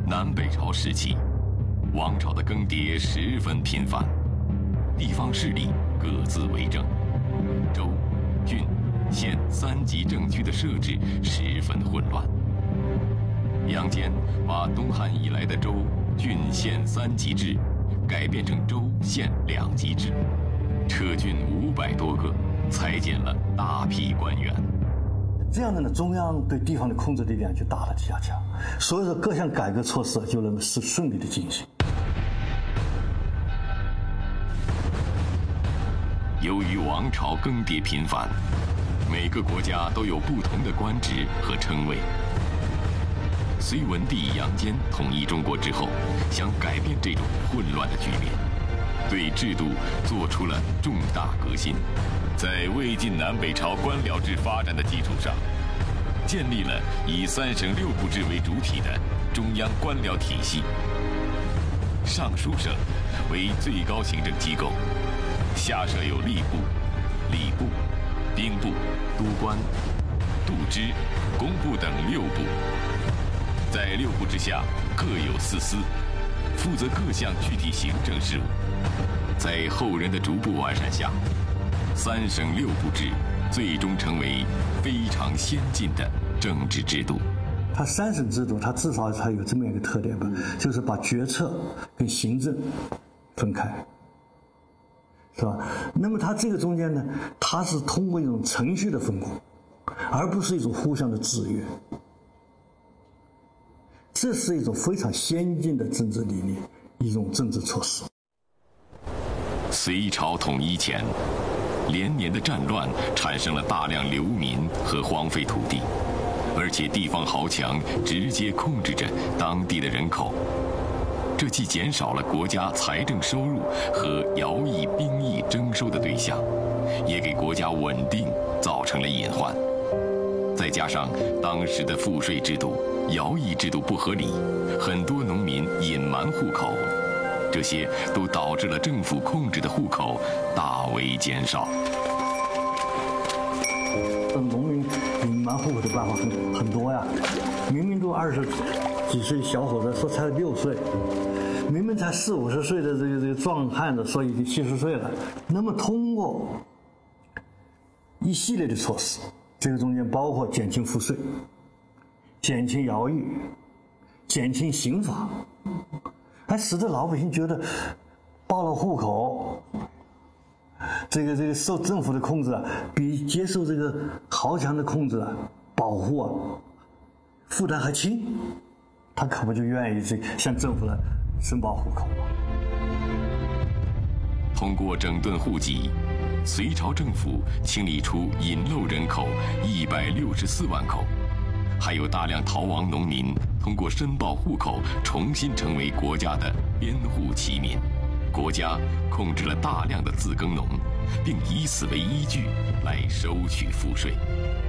南北朝时期，王朝的更迭十分频繁，地方势力各自为政，州、郡、县3级政区的设置十分混乱。杨坚把东汉以来的州、郡、县3级制改变成州、县2级制，撤郡500多个，裁减了大批官员。 这样的呢，中央对地方的控制力量就大大加强，所以说各项改革措施就能够顺利的进行。 由于王朝更迭频繁，每个国家都有不同的官职和称谓。隋文帝杨坚统一中国之后，想改变这种混乱的局面，对制度做出了重大革新。在魏晋南北朝官僚制发展的基础上，建立了以3省6部制为主体的中央官僚体系。尚书省为最高行政机构，下设有吏部、礼部、兵部、都官、度支、工部等6部。在6部之下各有4司，负责各项具体行政事务。在后人的逐步完善下，3省6部制最终成为非常先进的政治制度。 它3省制度，它至少它有这么一个特点吧，就是把决策跟行政分开，是吧？那么它这个中间呢，它是通过一种程序的分工，而不是一种互相的制约。这是一种非常先进的政治理念，一种政治措施。 隋朝统一前，连年的战乱产生了大量流民和荒废土地，而且地方豪强直接控制着当地的人口，这既减少了国家财政收入和徭役兵役征收的对象，也给国家稳定造成了隐患。再加上当时的赋税制度、徭役制度不合理，很多农民隐瞒户口，这些都导致了政府控制的户口大为减少。 农民隐瞒户口的办法很多呀，明明都20几岁小伙子说才6岁，明明才40、50岁的这个壮汉子说已经70岁了。那么通过一系列的措施，这个中间包括减轻赋税、减轻徭役、减轻刑罚，还使得老百姓觉得报了户口，这个受政府的控制啊，比接受这个豪强的控制啊、保护啊，负担还轻，他可不就愿意向政府来申报户口吗？ 通过整顿户籍，隋朝政府清理出隐漏人口164万口，还有大量逃亡农民通过申报户口重新成为国家的编户齐民。国家控制了大量的自耕农，并以此为依据来收取赋税。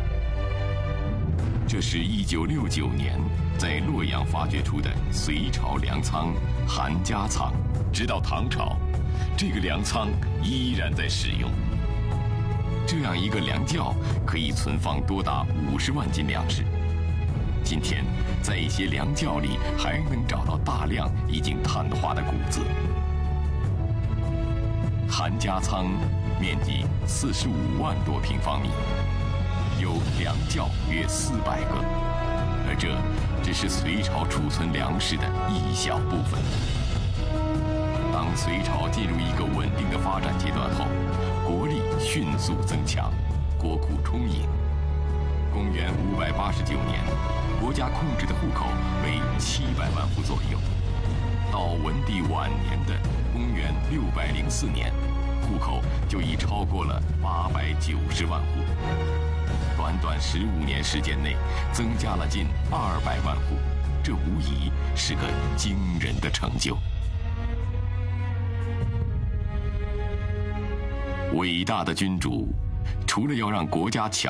这是1969年在洛阳发掘出的隋朝粮仓韩家仓，直到唐朝，这个粮仓依然在使用。这样一个粮窖可以存放多达50万斤粮食。今天，在一些粮窖里还能找到大量已经碳化的谷子。韩家仓面积45万多平方米，有粮窖约400个，而这只是隋朝储存粮食的一小部分。当隋朝进入一个稳定的发展阶段后，国力迅速增强，国库充盈。公元589年，国家控制的户口为700万户左右。到文帝晚年的公元604年，户口就已超过了890万户。短短15年时间内，增加了近200万户，这无疑是个惊人的成就。伟大的君主，除了要让国家强